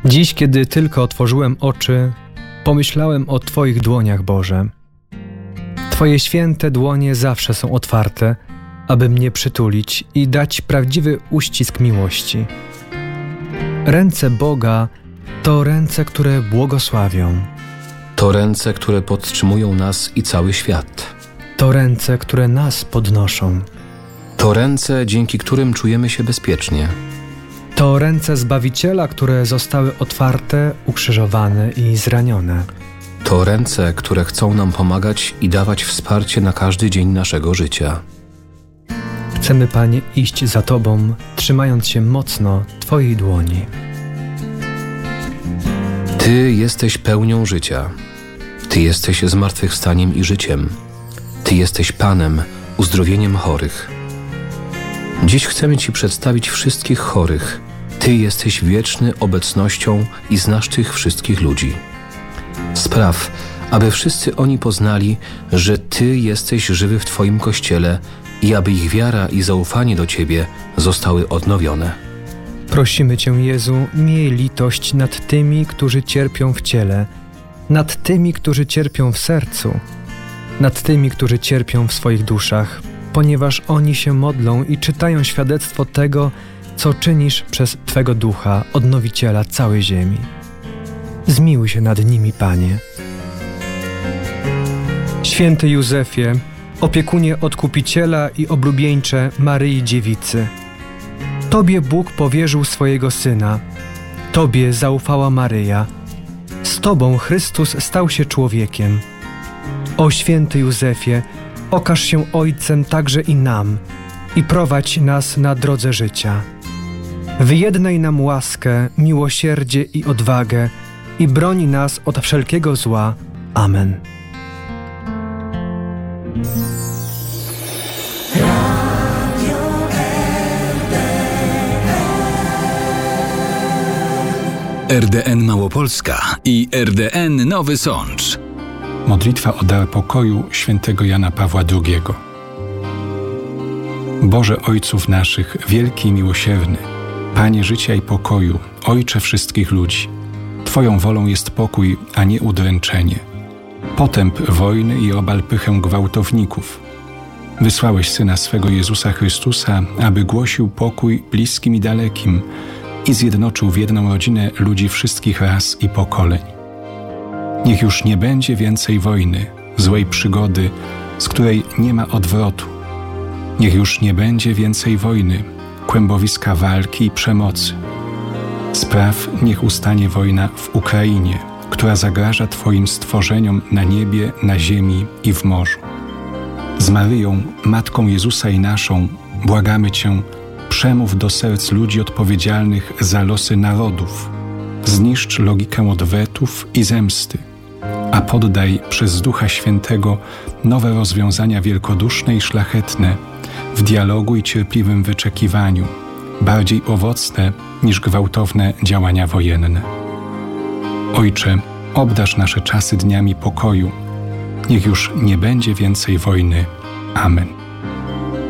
Dziś, kiedy tylko otworzyłem oczy, pomyślałem o Twoich dłoniach, Boże. Twoje święte dłonie zawsze są otwarte, aby mnie przytulić i dać prawdziwy uścisk miłości. Ręce Boga to ręce, które błogosławią. To ręce, które podtrzymują nas i cały świat. To ręce, które nas podnoszą. To ręce, dzięki którym czujemy się bezpiecznie. To ręce Zbawiciela, które zostały otwarte, ukrzyżowane i zranione. To ręce, które chcą nam pomagać i dawać wsparcie na każdy dzień naszego życia. Chcemy, Panie, iść za Tobą, trzymając się mocno Twojej dłoni. Ty jesteś pełnią życia. Ty jesteś zmartwychwstaniem i życiem. Ty jesteś Panem, uzdrowieniem chorych. Dziś chcemy Ci przedstawić wszystkich chorych. Ty jesteś wieczny obecnością i znasz tych wszystkich ludzi. Spraw, aby wszyscy oni poznali, że Ty jesteś żywy w Twoim Kościele i aby ich wiara i zaufanie do Ciebie zostały odnowione. Prosimy Cię, Jezu, miej litość nad tymi, którzy cierpią w ciele, nad tymi, którzy cierpią w sercu, nad tymi, którzy cierpią w swoich duszach, ponieważ oni się modlą i czytają świadectwo tego, co czynisz przez Twego Ducha, Odnowiciela całej ziemi. Zmiłuj się nad nimi, Panie. Święty Józefie, opiekunie Odkupiciela i oblubieńcze Maryi Dziewicy, Tobie Bóg powierzył swojego Syna, Tobie zaufała Maryja, z Tobą Chrystus stał się człowiekiem. O święty Józefie, okaż się Ojcem także i nam i prowadź nas na drodze życia. Wyjednaj nam łaskę, miłosierdzie i odwagę i broń nas od wszelkiego zła. Amen. RDN Małopolska i RDN Nowy Sącz. Modlitwa o dar pokoju świętego Jana Pawła II. Boże Ojców naszych, wielki i miłosierny, Panie życia i pokoju, Ojcze wszystkich ludzi, Twoją wolą jest pokój, a nie udręczenie. Potęp wojny i obal pychę gwałtowników. Wysłałeś Syna swego Jezusa Chrystusa, aby głosił pokój bliskim i dalekim i zjednoczył w jedną rodzinę ludzi wszystkich ras i pokoleń. Niech już nie będzie więcej wojny, złej przygody, z której nie ma odwrotu. Niech już nie będzie więcej wojny, kłębowiska walki i przemocy. Spraw, niech ustanie wojna w Ukrainie, która zagraża Twoim stworzeniom na niebie, na ziemi i w morzu. Z Maryją, Matką Jezusa i naszą, błagamy Cię, przemów do serc ludzi odpowiedzialnych za losy narodów. Zniszcz logikę odwetów i zemsty, a poddaj przez Ducha Świętego nowe rozwiązania wielkoduszne i szlachetne w dialogu i cierpliwym wyczekiwaniu, bardziej owocne niż gwałtowne działania wojenne. Ojcze, obdarz nasze czasy dniami pokoju. Niech już nie będzie więcej wojny. Amen.